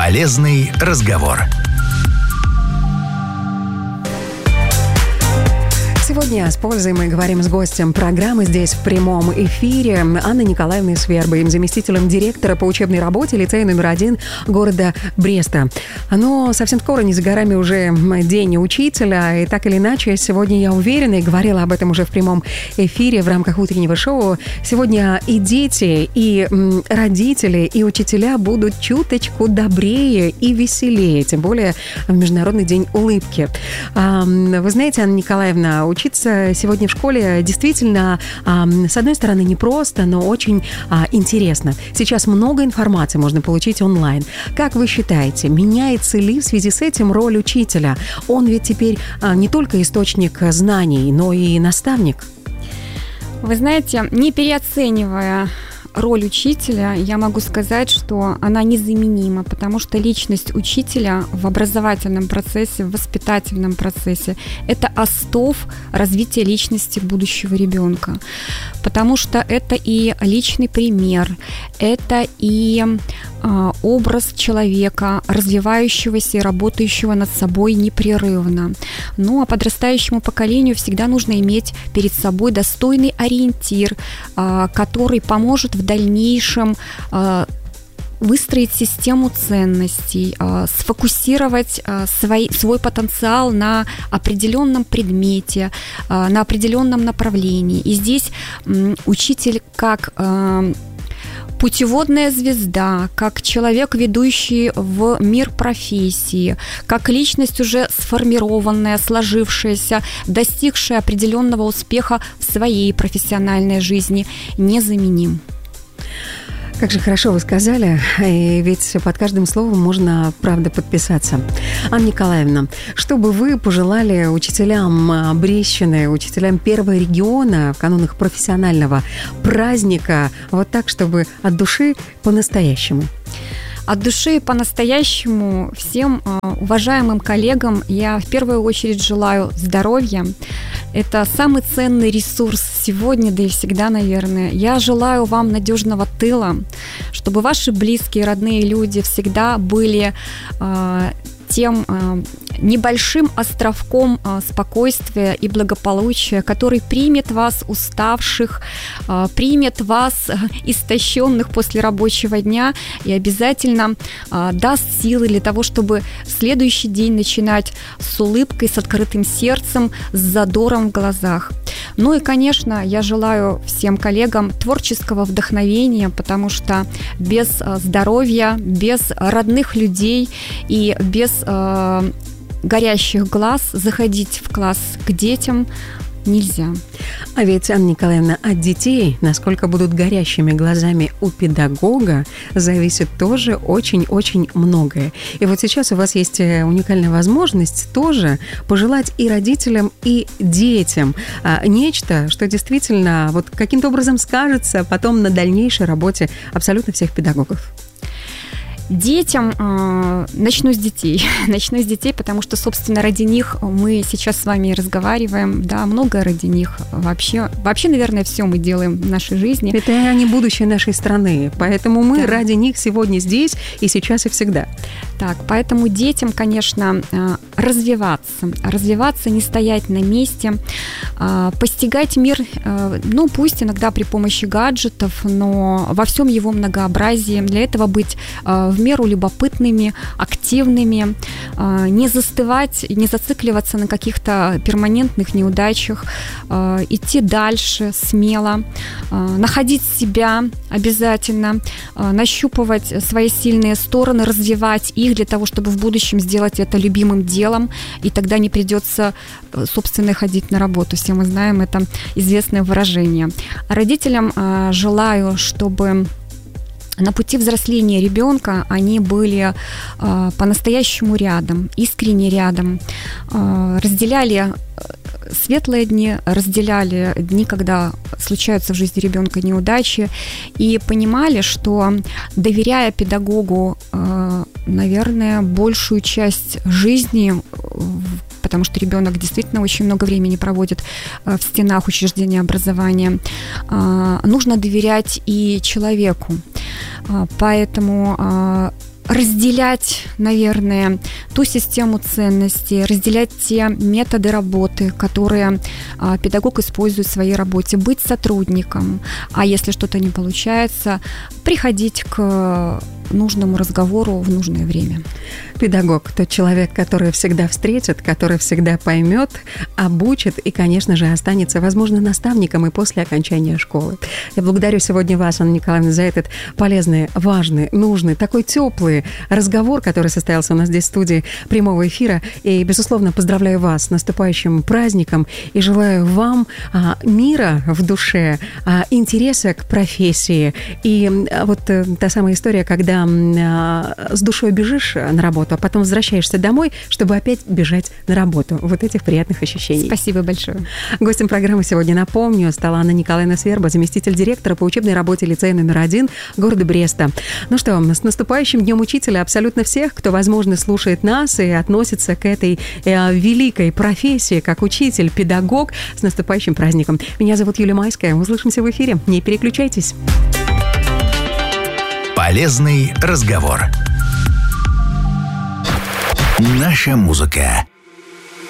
Полезный разговор. Сегодня с пользой мы говорим с гостем программы здесь в прямом эфире Анной Николаевной Свербой, заместителем директора по учебной работе лицея номер 1 города Бреста. Но совсем скоро, не за горами, уже День учителя. И так или иначе, сегодня я уверена, и говорила об этом уже в прямом эфире в рамках утреннего шоу, сегодня и дети, и родители, и учителя будут чуточку добрее и веселее, тем более в Международный день улыбки. Вы знаете, Анна Николаевна, учиться сегодня в школе действительно, с одной стороны, непросто, но очень интересно. Сейчас много информации можно получить онлайн. Как вы считаете, меняется ли в связи с этим роль учителя? Он ведь теперь не только источник знаний, но и наставник. Вы знаете, не переоценивая роль учителя, я могу сказать, что она незаменима, потому что личность учителя в образовательном процессе, в воспитательном процессе – это остов развития личности будущего ребенка, потому что это и личный пример, это и образ человека, развивающегося и работающего над собой непрерывно. Ну, а подрастающему поколению всегда нужно иметь перед собой достойный ориентир, который поможет в дальнейшем выстроить систему ценностей, сфокусировать свой потенциал на определенном предмете, на определенном направлении. И здесь учитель как путеводная звезда, как человек, ведущий в мир профессии, как личность уже сформированная, сложившаяся, достигшая определенного успеха в своей профессиональной жизни, незаменим. Как же хорошо вы сказали, и ведь под каждым словом можно, правда, подписаться. Анна Николаевна, что бы вы пожелали учителям Брестщины, учителям первого региона в канун их профессионального праздника, вот так, чтобы от души по-настоящему? От души по-настоящему всем уважаемым коллегам я в первую очередь желаю здоровья. Это самый ценный ресурс сегодня, да и всегда, наверное. Я желаю вам надежного тыла, чтобы ваши близкие, родные люди всегда были тем небольшим островком спокойствия и благополучия, который примет вас уставших, примет вас истощенных после рабочего дня и обязательно даст силы для того, чтобы следующий день начинать с улыбкой, с открытым сердцем, с задором в глазах. Ну и, конечно, я желаю всем коллегам творческого вдохновения, потому что без здоровья, без родных людей и без горящих глаз заходить в класс к детям нельзя. А ведь, Анна Николаевна, от детей, насколько будут горящими глазами у педагога, зависит тоже очень-очень многое. И вот сейчас у вас есть уникальная возможность тоже пожелать и родителям, и детям нечто, что действительно вот каким-то образом скажется потом на дальнейшей работе абсолютно всех педагогов. Детям начну с детей, потому что, собственно, ради них мы сейчас с вами разговариваем, да, много ради них вообще, наверное, все мы делаем в нашей жизни. Это они будущее нашей страны, поэтому мы ради них сегодня здесь и сейчас и всегда. Так, поэтому детям, конечно, развиваться, не стоять на месте, постигать мир, ну, пусть иногда при помощи гаджетов, но во всем его многообразии. Для этого быть в меру любопытными, активными, не застывать, не зацикливаться на каких-то перманентных неудачах, идти дальше смело, находить себя обязательно, нащупывать свои сильные стороны, развивать их для того, чтобы в будущем сделать это любимым делом, и тогда не придется, собственно, ходить на работу. Все мы знаем это известное выражение. А родителям желаю, чтобы на пути взросления ребенка они были по-настоящему рядом, искренне рядом, разделяли светлые дни, разделяли дни, когда случаются в жизни ребенка неудачи, и понимали, что, доверяя педагогу, наверное, большую часть жизни, потому что ребенок действительно очень много времени проводит в стенах учреждения образования, нужно доверять и человеку. Поэтому разделять, наверное, ту систему ценностей, разделять те методы работы, которые педагог использует в своей работе, быть сотрудником, а если что-то не получается, приходить к нужному разговору в нужное время. Педагог – тот человек, который всегда встретит, который всегда поймет, обучит и, конечно же, останется, возможно, наставником и после окончания школы. Я благодарю сегодня вас, Анна Николаевна, за этот полезный, важный, нужный, такой теплый разговор, который состоялся у нас здесь в студии прямого эфира. И, безусловно, поздравляю вас с наступающим праздником и желаю вам мира в душе, интереса к профессии. И вот та самая история, когда с душой бежишь на работу, а потом возвращаешься домой, чтобы опять бежать на работу. Вот этих приятных ощущений. Спасибо большое. Гостем программы сегодня, напомню, стала Анна Николаевна Сверба, заместитель директора по учебной работе лицея номер 1 города Бреста. Ну что, с наступающим Днем Учителя абсолютно всех, кто, возможно, слушает нас и относится к этой великой профессии, как учитель, педагог, с наступающим праздником. Меня зовут Юлия Майская. Услышимся в эфире. Не переключайтесь. Полезный разговор. Наша музыка.